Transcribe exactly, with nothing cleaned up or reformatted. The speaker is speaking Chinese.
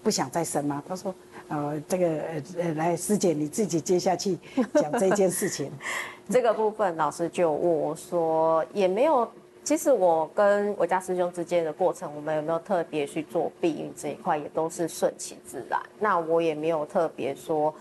不想再生吗？他说，呃，这个呃，来师姐你自己接下去讲这件事情。 这个部分老师就问我说，也没有。其实我跟我家师兄之间的过程，我们有没有特别去做避孕这一块，也都是顺其自然。那我也没有特别说